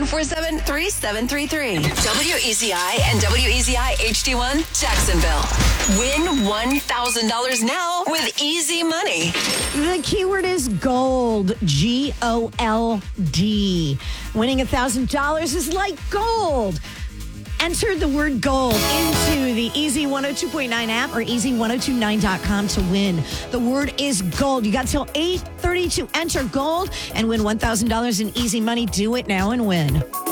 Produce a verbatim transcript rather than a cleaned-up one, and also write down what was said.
four seven, three seven three three. W E Z I and W E Z I H D one, Jacksonville. Win one thousand dollars now with easy money. The keyword is gold. G O L D. Winning one thousand dollars is like gold. Enter the word gold into the Easy one oh two point nine app or easy ten twenty-nine dot com to win. The word is gold. You got till eight thirty to enter gold and win one thousand dollars in easy money. Do it now and win.